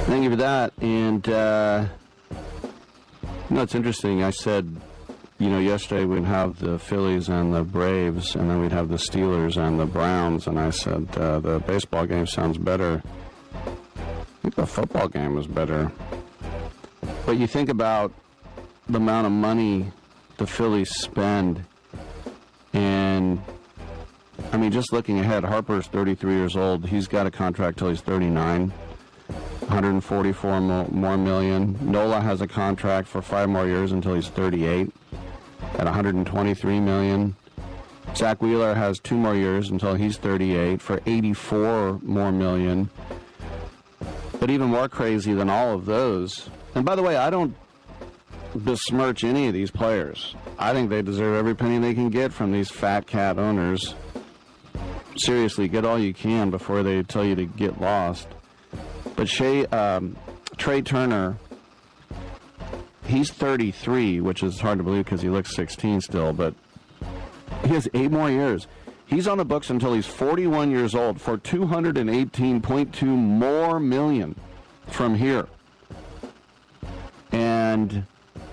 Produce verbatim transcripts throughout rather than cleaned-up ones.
Thank you for that. And, uh, you know, it's interesting. I said, you know, yesterday we'd have the Phillies and the Braves, and then we'd have the Steelers and the Browns. And I said, uh, the baseball game sounds better. I think the football game is better. But you think about the amount of money the Phillies spend, and I mean, just looking ahead, Harper's thirty-three years old. He's got a contract till he's thirty-nine, one hundred forty-four more million. Nola has a contract for five more years until he's thirty-eight at one hundred twenty-three million. Zach Wheeler has two more years until he's thirty-eight for eighty-four more million. But even more crazy than all of those, and by the way, I don't besmirch any of these players. I think they deserve every penny they can get from these fat cat owners. Seriously, get all you can before they tell you to get lost. But Shea, um, Trey Turner, he's thirty-three, which is hard to believe because he looks sixteen still, but he has eight more years. He's on the books until he's forty-one years old for two hundred eighteen point two more million from here. And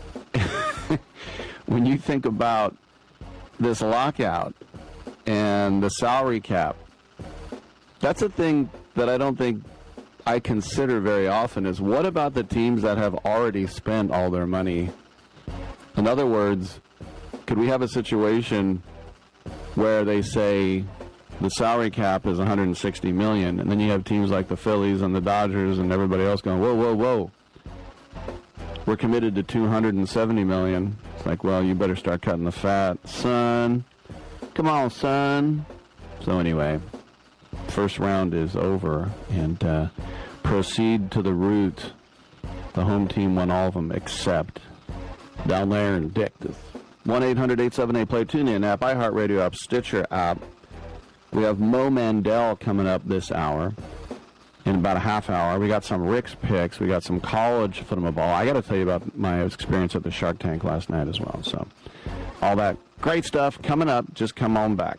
when you think about this lockout and the salary cap, that's a thing that I don't think I consider very often is what about the teams that have already spent all their money? In other words, could we have a situation where they say the salary cap is one hundred sixty million dollars, and then you have teams like the Phillies and the Dodgers and everybody else going, whoa, whoa, whoa, we're committed to two hundred seventy million dollars. It's like, well, you better start cutting the fat, son. Come on, son. So anyway, first round is over, and uh, proceed to the root. The home team won all of them except down there in Dictus. one eight hundred eight seven eight play, TuneIn app, iHeartRadio app, Stitcher app. We have Mo Mandel coming up this hour. In about a half hour, we got some Rick's picks. We got some college football. I got to tell you about my experience at the Shark Tank last night as well. So, all that great stuff coming up. Just come on back.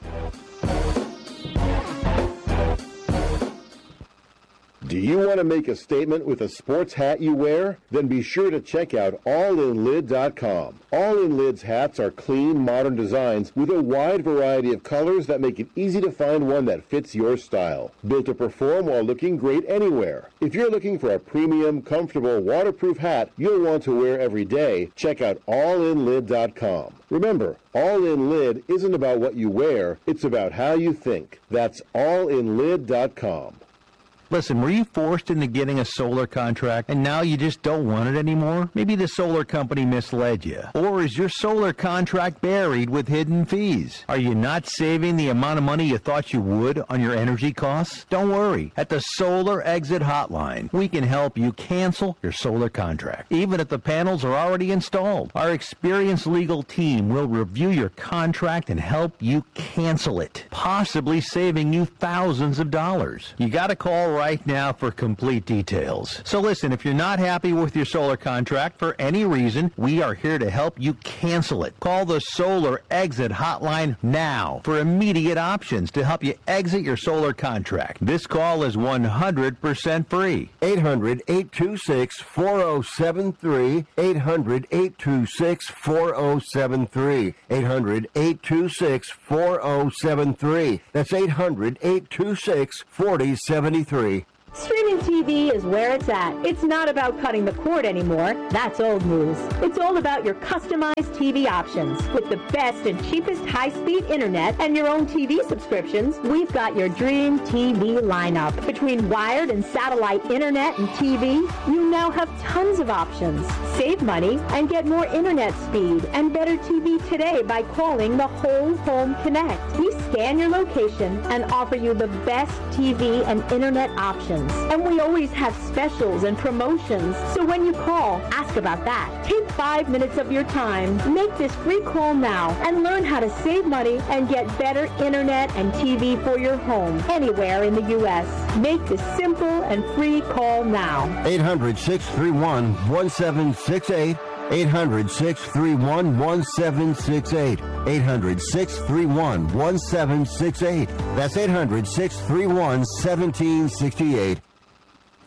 Do you want to make a statement with a sports hat you wear? Then be sure to check out all in lid dot com. All In Lid's hats are clean, modern designs with a wide variety of colors that make it easy to find one that fits your style. Built to perform while looking great anywhere. If you're looking for a premium, comfortable, waterproof hat you'll want to wear every day, check out all in lid dot com. Remember, All In Lid isn't about what you wear, it's about how you think. That's all in lid dot com. Listen, were you forced into getting a solar contract and now you just don't want it anymore? Maybe the solar company misled you. Or is your solar contract buried with hidden fees? Are you not saving the amount of money you thought you would on your energy costs? Don't worry. At the Solar Exit Hotline, we can help you cancel your solar contract, even if the panels are already installed. Our experienced legal team will review your contract and help you cancel it, possibly saving you thousands of dollars. You got to call right right now for complete details. So listen, if you're not happy with your solar contract for any reason, we are here to help you cancel it. Call the Solar Exit Hotline now for immediate options to help you exit your solar contract. This call is one hundred percent free. eight hundred, eight two six, four oh seven three. eight hundred, eight two six, four oh seven three. eight hundred, eight two six, four oh seven three. That's eight hundred, eight two six, four oh seven three. Streaming T V is where it's at. It's not about cutting the cord anymore. That's old news. It's all about your customized T V options. With the best and cheapest high-speed internet and your own T V subscriptions, we've got your dream T V lineup. Between wired and satellite internet and T V, you now have tons of options. Save money and get more internet speed and better T V today by calling the Whole Home Connect. We scan your location and offer you the best T V and internet options. And we always have specials and promotions. So when you call, ask about that. Take five minutes of your time. Make this free call now and learn how to save money and get better internet and T V for your home anywhere in the U S. Make this simple and free call now. eight hundred, six three one, one seven six eight. eight hundred, six three one, one seven six eight. eight hundred, six three one, one seven six eight. That's eight hundred, six three one, one seven six eight.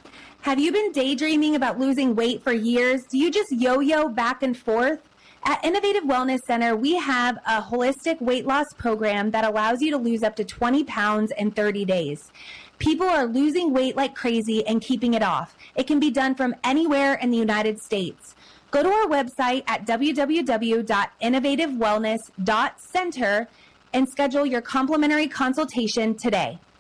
Have you been daydreaming about losing weight for years? Do you just yo-yo back and forth? At Innovative Wellness Center, we have a holistic weight loss program that allows you to lose up to twenty pounds in thirty days. People are losing weight like crazy and keeping it off. It can be done from anywhere in the United States. Go to our website at w w w dot innovative wellness dot center and schedule your complimentary consultation today.